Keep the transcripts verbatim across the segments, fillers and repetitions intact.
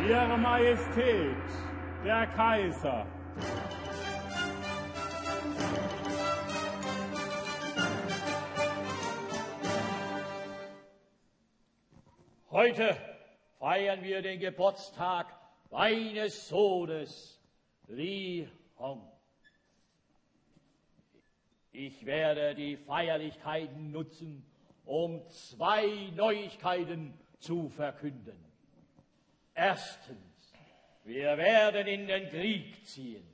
Ihre Majestät, der Kaiser. Heute feiern wir den Geburtstag meines Sohnes, Li Hong. Ich werde die Feierlichkeiten nutzen, um zwei Neuigkeiten zu verkünden. Erstens, wir werden in den Krieg ziehen.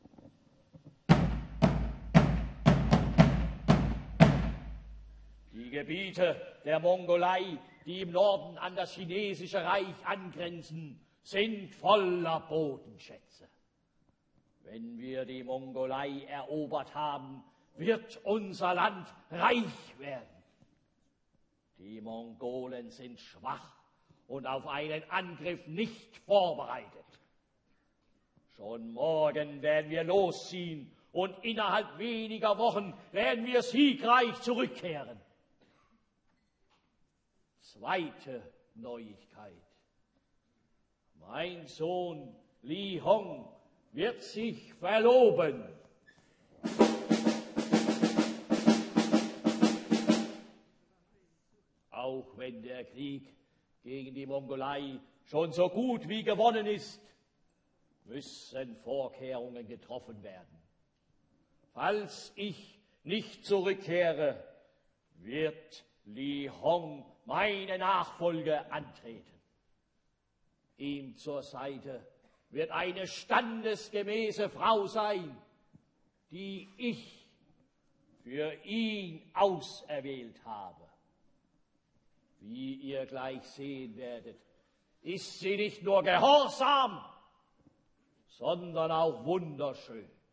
Die Gebiete der Mongolei, die im Norden an das chinesische Reich angrenzen, sind voller Bodenschätze. Wenn wir die Mongolei erobert haben, wird unser Land reich werden. Die Mongolen sind schwach und auf einen Angriff nicht vorbereitet. Schon morgen werden wir losziehen und innerhalb weniger Wochen werden wir siegreich zurückkehren. Zweite Neuigkeit. Mein Sohn Li Hong wird sich verloben. Auch wenn der Krieg gegen die Mongolei schon so gut wie gewonnen ist, müssen Vorkehrungen getroffen werden. Falls ich nicht zurückkehre, wird Li Hong meine Nachfolge antreten. Ihm zur Seite wird eine standesgemäße Frau sein, die ich für ihn auserwählt habe. Wie ihr gleich sehen werdet, ist sie nicht nur gehorsam, sondern auch wunderschön.